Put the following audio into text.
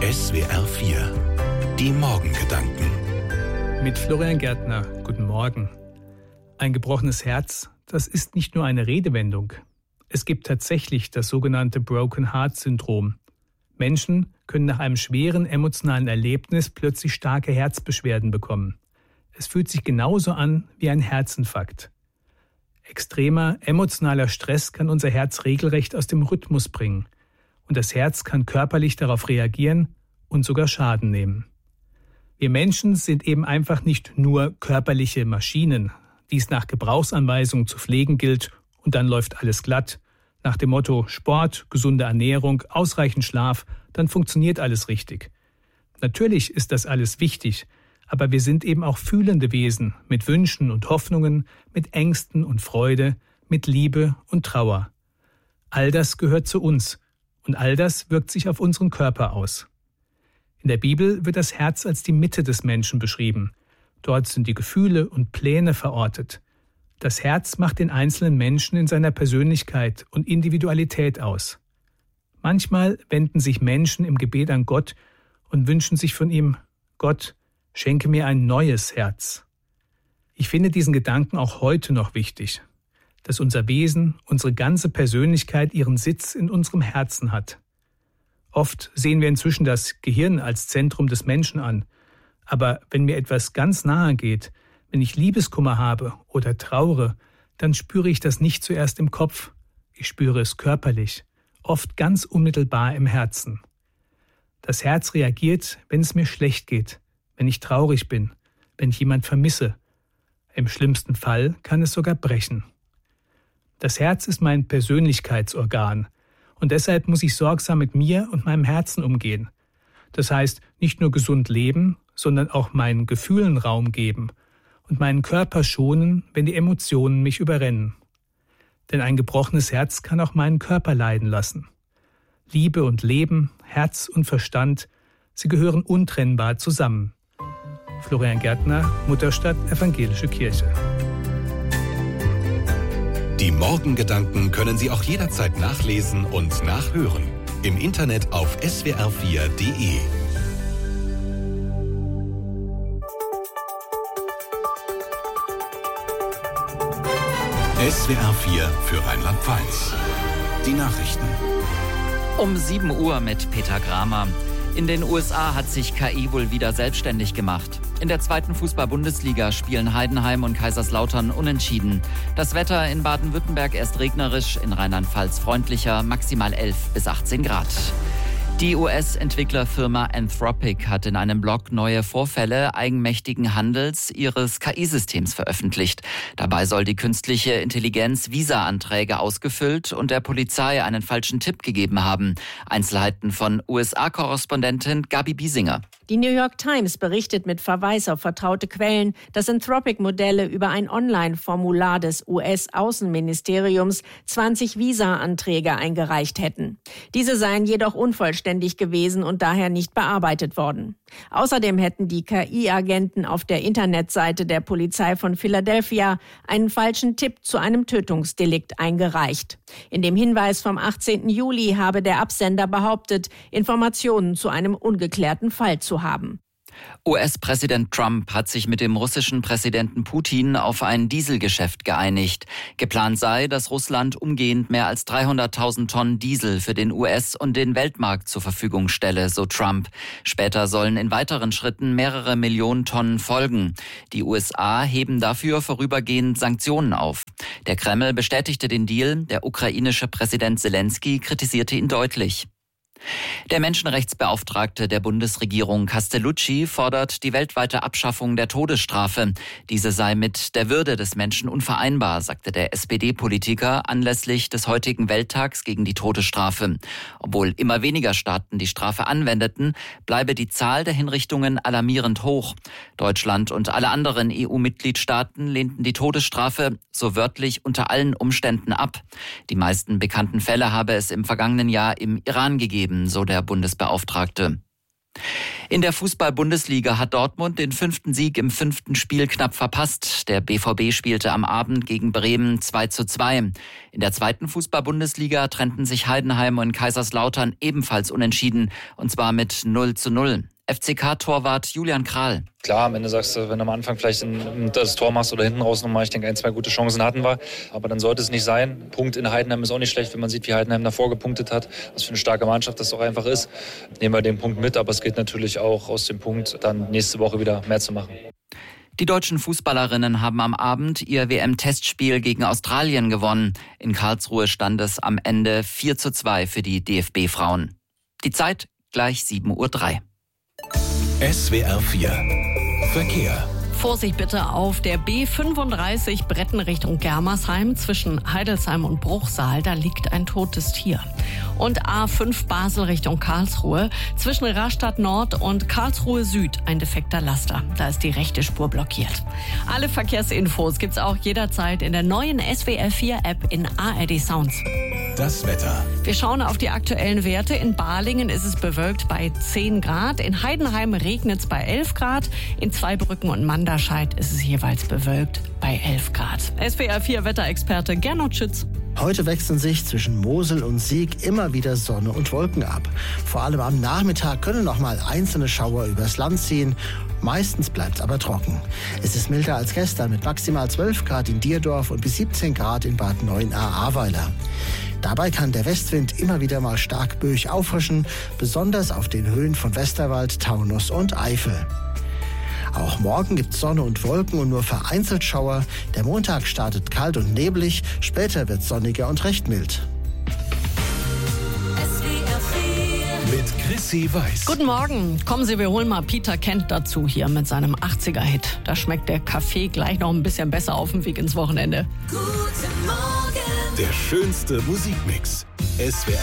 SWR 4 Die Morgengedanken Mit Florian Gärtner. Guten Morgen. Ein gebrochenes Herz, das ist nicht nur eine Redewendung. Es gibt tatsächlich das sogenannte Broken Heart Syndrom. Menschen können nach einem schweren emotionalen Erlebnis plötzlich starke Herzbeschwerden bekommen. Es fühlt sich genauso an wie ein Herzinfarkt. Extremer emotionaler Stress kann unser Herz regelrecht aus dem Rhythmus bringen. Und das Herz kann körperlich darauf reagieren und sogar Schaden nehmen. Wir Menschen sind eben einfach nicht nur körperliche Maschinen, die es nach Gebrauchsanweisung zu pflegen gilt und dann läuft alles glatt. Nach dem Motto Sport, gesunde Ernährung, ausreichend Schlaf, dann funktioniert alles richtig. Natürlich ist das alles wichtig, aber wir sind eben auch fühlende Wesen mit Wünschen und Hoffnungen, mit Ängsten und Freude, mit Liebe und Trauer. All das gehört zu uns und all das wirkt sich auf unseren Körper aus. In der Bibel wird das Herz als die Mitte des Menschen beschrieben. Dort sind die Gefühle und Pläne verortet. Das Herz macht den einzelnen Menschen in seiner Persönlichkeit und Individualität aus. Manchmal wenden sich Menschen im Gebet an Gott und wünschen sich von ihm: Gott, schenke mir ein neues Herz. Ich finde diesen Gedanken auch heute noch wichtig, dass unser Wesen, unsere ganze Persönlichkeit ihren Sitz in unserem Herzen hat. Oft sehen wir inzwischen das Gehirn als Zentrum des Menschen an. Aber wenn mir etwas ganz nahe geht, wenn ich Liebeskummer habe oder trauere, dann spüre ich das nicht zuerst im Kopf. Ich spüre es körperlich, oft ganz unmittelbar im Herzen. Das Herz reagiert, wenn es mir schlecht geht, wenn ich traurig bin, wenn ich jemand vermisse. Im schlimmsten Fall kann es sogar brechen. Das Herz ist mein Persönlichkeitsorgan und deshalb muss ich sorgsam mit mir und meinem Herzen umgehen. Das heißt, nicht nur gesund leben, sondern auch meinen Gefühlen Raum geben und meinen Körper schonen, wenn die Emotionen mich überrennen. Denn ein gebrochenes Herz kann auch meinen Körper leiden lassen. Liebe und Leben, Herz und Verstand, sie gehören untrennbar zusammen. Florian Gärtner, Mutterstadt Evangelische Kirche. Die Morgengedanken können Sie auch jederzeit nachlesen und nachhören. Im Internet auf swr4.de. SWR 4 für Rheinland-Pfalz. Die Nachrichten. Um 7 Uhr mit Peter Gramer. In den USA hat sich KI wohl wieder selbstständig gemacht. In der 2. Fußball-Bundesliga spielen Heidenheim und Kaiserslautern unentschieden. Das Wetter in Baden-Württemberg erst regnerisch, in Rheinland-Pfalz freundlicher, maximal 11 bis 18 Grad. Die US-Entwicklerfirma Anthropic hat in einem Blog neue Vorfälle eigenmächtigen Handels ihres KI-Systems veröffentlicht. Dabei soll die künstliche Intelligenz Visa-Anträge ausgefüllt und der Polizei einen falschen Tipp gegeben haben. Einzelheiten von USA-Korrespondentin Gabi Biesinger. Die New York Times berichtet mit Verweis auf vertraute Quellen, dass Anthropic-Modelle über ein Online-Formular des US-Außenministeriums 20 Visa-Anträge eingereicht hätten. Diese seien jedoch unvollständig gewesen und daher nicht bearbeitet worden. Außerdem hätten die KI-Agenten auf der Internetseite der Polizei von Philadelphia einen falschen Tipp zu einem Tötungsdelikt eingereicht. In dem Hinweis vom 18. Juli habe der Absender behauptet, Informationen zu einem ungeklärten Fall zu haben. US-Präsident Trump hat sich mit dem russischen Präsidenten Putin auf ein Dieselgeschäft geeinigt. Geplant sei, dass Russland umgehend mehr als 300.000 Tonnen Diesel für den US- und den Weltmarkt zur Verfügung stelle, so Trump. Später sollen in weiteren Schritten mehrere Millionen Tonnen folgen. Die USA heben dafür vorübergehend Sanktionen auf. Der Kreml bestätigte den Deal, der ukrainische Präsident Zelensky kritisierte ihn deutlich. Der Menschenrechtsbeauftragte der Bundesregierung Castellucci fordert die weltweite Abschaffung der Todesstrafe. Diese sei mit der Würde des Menschen unvereinbar, sagte der SPD-Politiker anlässlich des heutigen Welttags gegen die Todesstrafe. Obwohl immer weniger Staaten die Strafe anwendeten, bleibe die Zahl der Hinrichtungen alarmierend hoch. Deutschland und alle anderen EU-Mitgliedstaaten lehnten die Todesstrafe so wörtlich unter allen Umständen ab. Die meisten bekannten Fälle habe es im vergangenen Jahr im Iran gegeben, so der Bundesbeauftragte. In der Fußball-Bundesliga hat Dortmund den 5. Sieg im 5. Spiel knapp verpasst. Der BVB spielte am Abend gegen Bremen 2:2. In der 2. Fußball-Bundesliga trennten sich Heidenheim und Kaiserslautern ebenfalls unentschieden, und zwar mit 0:0. FCK-Torwart Julian Kral. Klar, am Ende sagst du, wenn du am Anfang vielleicht das Tor machst oder hinten raus nochmal, ich denke, 1, 2 gute Chancen hatten wir. Aber dann sollte es nicht sein. Punkt in Heidenheim ist auch nicht schlecht, wenn man sieht, wie Heidenheim davor gepunktet hat. Was für eine starke Mannschaft das auch einfach ist. Nehmen wir den Punkt mit, aber es geht natürlich auch aus dem Punkt, dann nächste Woche wieder mehr zu machen. Die deutschen Fußballerinnen haben am Abend ihr WM-Testspiel gegen Australien gewonnen. In Karlsruhe stand es am Ende 4:2 für die DFB-Frauen. Die Zeit gleich 7:03 Uhr. SWR 4 Verkehr. Vorsicht bitte auf der B35 Bretten Richtung Germersheim zwischen Heidelsheim und Bruchsal, da liegt ein totes Tier. Und A5 Basel Richtung Karlsruhe zwischen Rastatt Nord und Karlsruhe Süd ein defekter Laster. Da ist die rechte Spur blockiert. Alle Verkehrsinfos gibt's auch jederzeit in der neuen SWR 4 App in ARD Sounds. Das Wetter. Wir schauen auf die aktuellen Werte. In Balingen ist es bewölkt bei 10 Grad. In Heidenheim regnet es bei 11 Grad. In Zweibrücken und Manderscheid ist es jeweils bewölkt bei 11 Grad. SWR 4 Wetterexperte Gernot Schütz. Heute wechseln sich zwischen Mosel und Sieg immer wieder Sonne und Wolken ab. Vor allem am Nachmittag können noch mal einzelne Schauer übers Land ziehen. Meistens bleibt es aber trocken. Es ist milder als gestern mit maximal 12 Grad in Dierdorf und bis 17 Grad in Bad Neuenahr-Ahrweiler. Dabei kann der Westwind immer wieder mal stark böig auffrischen, besonders auf den Höhen von Westerwald, Taunus und Eifel. Auch morgen gibt es Sonne und Wolken und nur vereinzelt Schauer. Der Montag startet kalt und neblig, später wird es sonniger und recht mild. Mit Chrissy Weiß. Guten Morgen. Kommen Sie, wir holen mal Peter Kent dazu hier mit seinem 80er-Hit. Da schmeckt der Kaffee gleich noch ein bisschen besser auf dem Weg ins Wochenende. Der schönste Musikmix. SWR